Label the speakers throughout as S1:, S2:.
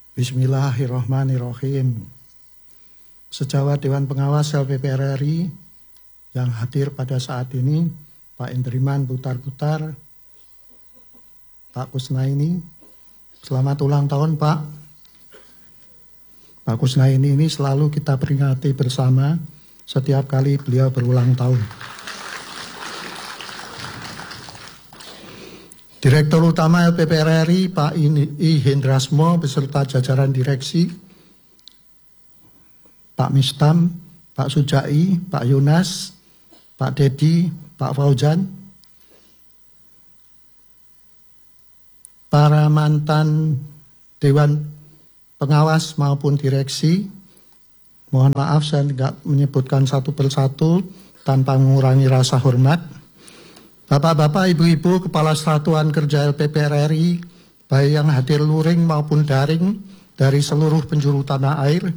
S1: Bismillahirrahmanirrahim. Sejawat Dewan Pengawas LPPR RI yang hadir pada saat ini, Pak Indriman Butar-Butar, Pak Kusnaini, selamat ulang tahun Pak. Pak Kusnaini ini selalu kita peringati bersama setiap kali beliau berulang tahun. Direktur Utama LPPR RI Pak I. Hendrasmo beserta jajaran direksi, Pak Mistam, Pak Sujai, Pak Yunas, Pak Dedi, Pak Fauzan, para mantan Dewan Pengawas maupun direksi, mohon maaf saya tidak menyebutkan satu persatu tanpa mengurangi rasa hormat. Bapak-bapak, ibu-ibu, Kepala Satuan Kerja LPPR RI, baik yang hadir luring maupun daring dari seluruh penjuru tanah air,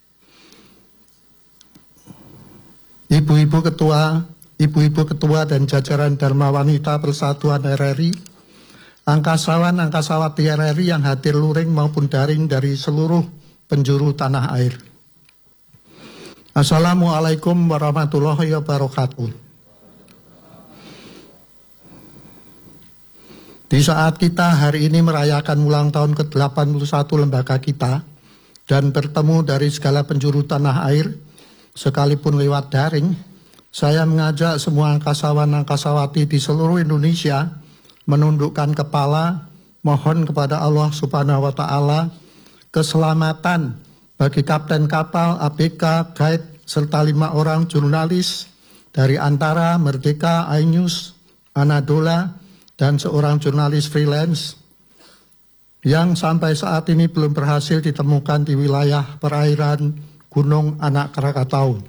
S1: ibu-ibu ketua dan jajaran Dharma Wanita Persatuan RRI, angkasawan-angkasawati RRI yang hadir luring maupun daring dari seluruh penjuru tanah air. Assalamualaikum warahmatullahi wabarakatuh. Di saat kita hari ini merayakan ulang tahun ke-81 lembaga kita dan bertemu dari segala penjuru tanah air, sekalipun lewat daring, saya mengajak semua angkasawan-angkasawati di seluruh Indonesia menundukkan kepala, mohon kepada Allah Subhanahu wa Ta'ala keselamatan bagi kapten kapal, ABK, guide, serta 5 orang jurnalis dari Antara, Merdeka, iNews, Anadola, dan seorang jurnalis freelance yang sampai saat ini belum berhasil ditemukan di wilayah perairan Gunung Anak Krakatau.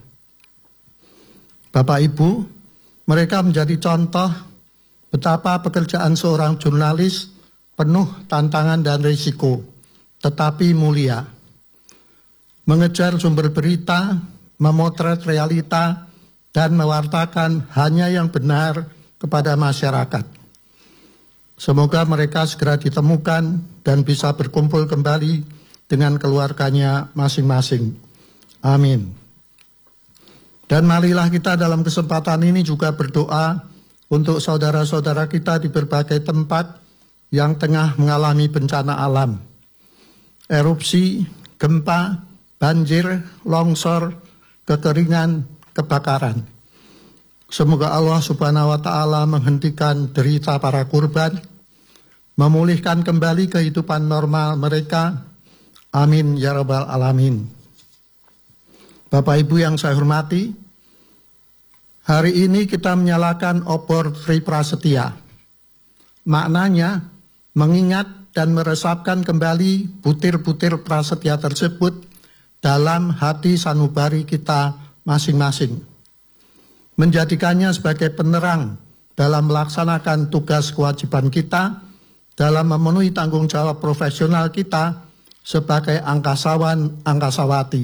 S1: Bapak Ibu, mereka menjadi contoh betapa pekerjaan seorang jurnalis penuh tantangan dan risiko, tetapi mulia. Mengejar sumber berita, memotret realita, dan mewartakan hanya yang benar kepada masyarakat. Semoga mereka segera ditemukan dan bisa berkumpul kembali dengan keluarganya masing-masing. Amin. Dan marilah kita dalam kesempatan ini juga berdoa untuk saudara-saudara kita di berbagai tempat yang tengah mengalami bencana alam. Erupsi, gempa, banjir, longsor, kekeringan, kebakaran. Semoga Allah Subhanahu wa Ta'ala menghentikan derita para korban, memulihkan kembali kehidupan normal mereka. Amin ya rabbal alamin. Bapak Ibu yang saya hormati, hari ini kita menyalakan obor Tri Prasetya. Maknanya mengingat dan meresapkan kembali butir-butir prasetya tersebut dalam hati sanubari kita masing-masing. Menjadikannya sebagai penerang dalam melaksanakan tugas kewajiban kita, dalam memenuhi tanggung jawab profesional kita sebagai angkasawan-angkasawati.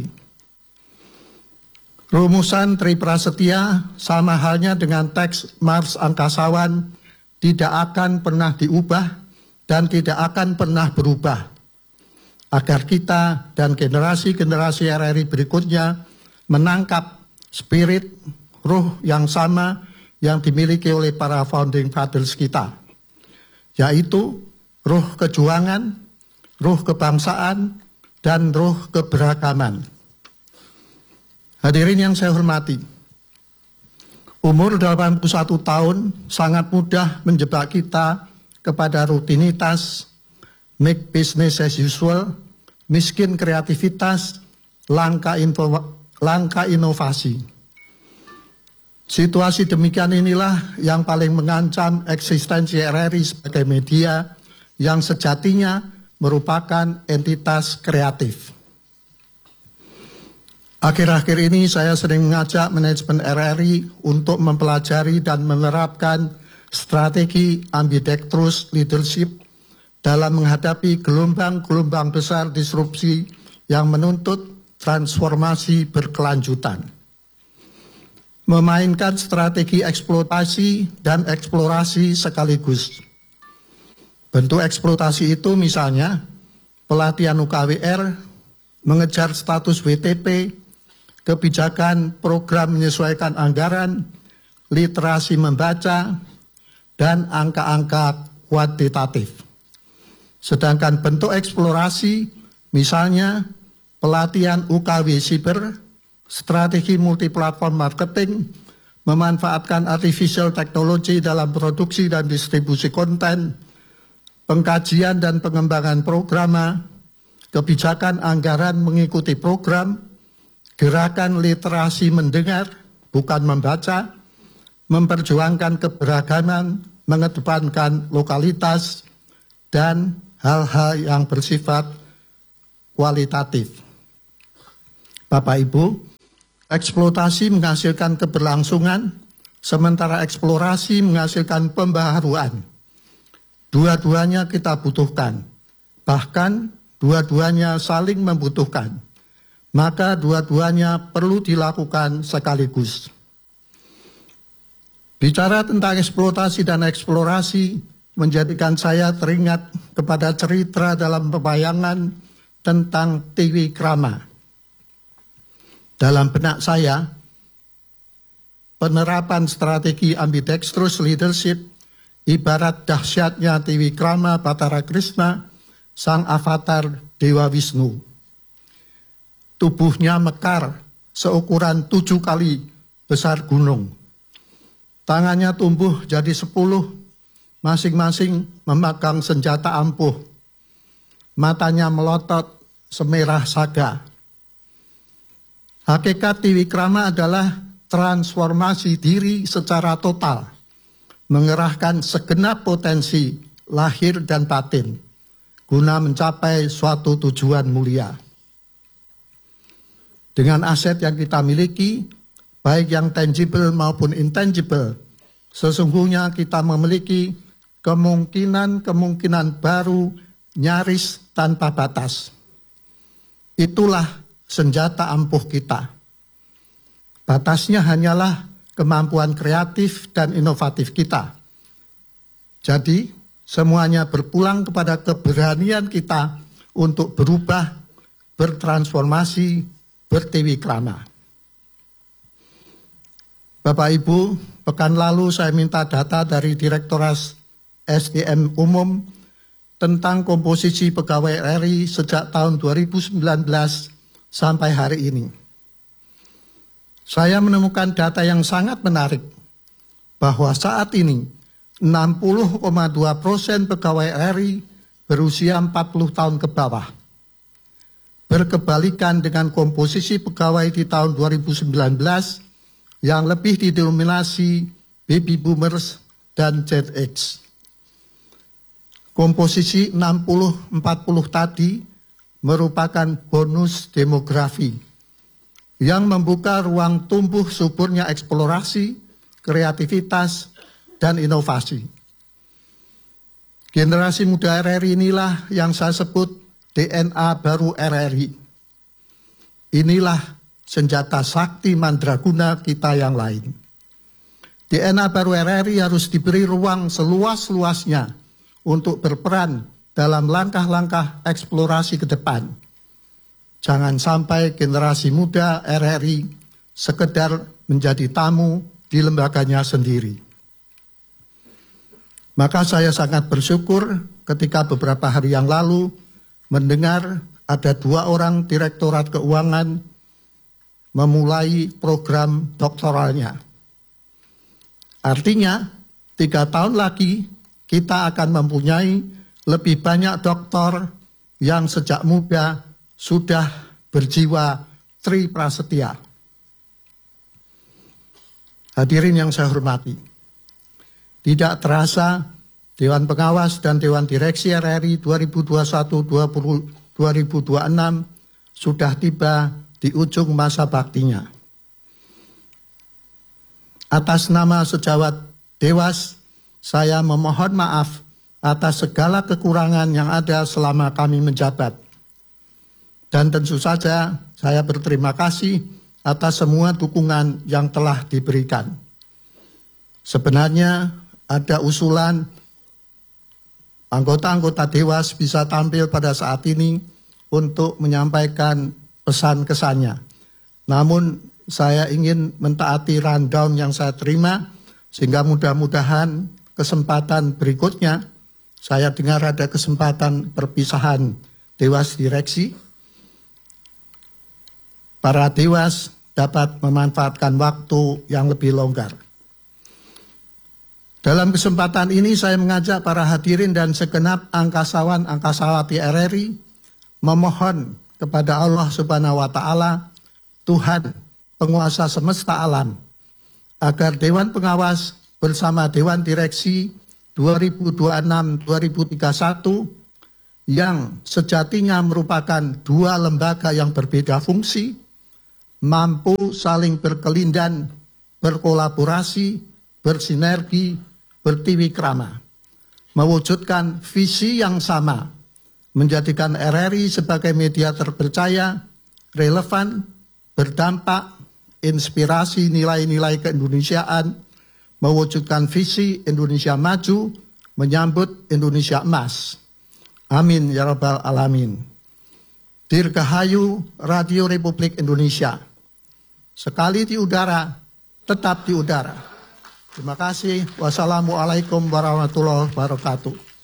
S1: Rumusan Tri Prasetya sama halnya dengan teks Mars Angkasawan tidak akan pernah diubah dan tidak akan pernah berubah, agar kita dan generasi-generasi RRI berikutnya menangkap spirit ruh yang sama yang dimiliki oleh para founding fathers kita, yaitu ruh kejuangan, ruh kebangsaan, dan ruh keberagaman. Hadirin yang saya hormati, umur 81 tahun sangat mudah menjebak kita kepada rutinitas, make business as usual, miskin kreativitas, langka inovasi. Situasi demikian inilah yang paling mengancam eksistensi RRI sebagai media yang sejatinya merupakan entitas kreatif. Akhir-akhir ini saya sering mengajak manajemen RRI untuk mempelajari dan menerapkan strategi ambidextrous leadership dalam menghadapi gelombang-gelombang besar disrupsi yang menuntut transformasi berkelanjutan. Memainkan strategi eksploitasi dan eksplorasi sekaligus. Bentuk eksploitasi itu misalnya pelatihan UKWR, mengejar status WTP, kebijakan program menyesuaikan anggaran, literasi membaca, dan angka-angka kuantitatif. Sedangkan bentuk eksplorasi, misalnya pelatihan UKW Siber, strategi multiplatform marketing, memanfaatkan artificial technology dalam produksi dan distribusi konten, pengkajian dan pengembangan program, kebijakan anggaran mengikuti program, gerakan literasi mendengar, bukan membaca, memperjuangkan keberagaman, mengedepankan lokalitas, dan hal-hal yang bersifat kualitatif. Bapak Ibu, eksploitasi menghasilkan keberlangsungan, sementara eksplorasi menghasilkan pembaharuan. Dua-duanya kita butuhkan, bahkan dua-duanya saling membutuhkan. Maka dua-duanya perlu dilakukan sekaligus. Bicara tentang eksploitasi dan eksplorasi menjadikan saya teringat kepada cerita dalam pewayangan tentang Triwikrama. Dalam benak saya, penerapan strategi ambidextrous leadership ibarat dahsyatnya Triwikrama Batara Krishna, sang avatar Dewa Wisnu. Tubuhnya mekar seukuran 7 kali besar gunung. Tangannya tumbuh jadi 10, masing-masing memegang senjata ampuh. Matanya melotot semerah saga. Hakikat Triwikrama adalah transformasi diri secara total, mengerahkan segenap potensi lahir dan batin, guna mencapai suatu tujuan mulia. Dengan aset yang kita miliki, baik yang tangible maupun intangible, sesungguhnya kita memiliki kemungkinan baru nyaris tanpa batas. Itulah senjata ampuh kita. Batasnya hanyalah kemampuan kreatif dan inovatif kita. Jadi, semuanya berpulang kepada keberanian kita untuk berubah, bertransformasi, bertriwikrama. Bapak Ibu, pekan lalu saya minta data dari Direktorat SDM Umum tentang komposisi pegawai RI sejak tahun 2019 sampai hari ini. Saya menemukan data yang sangat menarik bahwa saat ini 60,2% pegawai RI berusia 40 tahun ke bawah. Berkebalikan dengan komposisi pegawai di tahun 2019 yang lebih didominasi baby boomers dan Gen X. Komposisi 60-40 tadi merupakan bonus demografi yang membuka ruang tumbuh suburnya eksplorasi, kreativitas, dan inovasi. Generasi muda RRI inilah yang saya sebut DNA baru RRI. Inilah senjata sakti mandraguna kita yang lain. DNA baru RRI harus diberi ruang seluas-luasnya untuk berperan dalam langkah-langkah eksplorasi ke depan. Jangan sampai generasi muda RRI sekedar menjadi tamu di lembaganya sendiri. Maka saya sangat bersyukur ketika beberapa hari yang lalu mendengar ada 2 orang Direktorat Keuangan memulai program doktoralnya. Artinya 3 tahun lagi kita akan mempunyai lebih banyak doktor yang sejak muda sudah berjiwa Tri Prasetya. Hadirin yang saya hormati, tidak terasa Dewan Pengawas dan Dewan Direksi RRI 2021-2026 sudah tiba di ujung masa baktinya. Atas nama sejawat Dewas, saya memohon maaf atas segala kekurangan yang ada selama kami menjabat. Dan tentu saja saya berterima kasih atas semua dukungan yang telah diberikan. Sebenarnya ada usulan anggota-anggota Dewas bisa tampil pada saat ini untuk menyampaikan pesan kesannya. Namun saya ingin mentaati rundown yang saya terima, sehingga mudah-mudahan kesempatan berikutnya, saya dengar ada kesempatan perpisahan Dewas Direksi. Para Dewas dapat memanfaatkan waktu yang lebih longgar. Dalam kesempatan ini saya mengajak para hadirin dan segenap angkasawan angkasawati RRI memohon kepada Allah Subhanahu wa taala, Tuhan penguasa semesta alam, agar Dewan Pengawas bersama Dewan Direksi 2026-2031 yang sejatinya merupakan dua lembaga yang berbeda fungsi, mampu saling berkelindan, berkolaborasi, bersinergi, bertiwikrama, mewujudkan visi yang sama, menjadikan RRI sebagai media terpercaya, relevan, berdampak, inspirasi nilai-nilai keindonesiaan, mewujudkan visi Indonesia maju, menyambut Indonesia emas. Amin ya rabbal alamin. Dirgahayu Radio Republik Indonesia. Sekali di udara, tetap di udara. Terima kasih. Wassalamualaikum warahmatullahi wabarakatuh.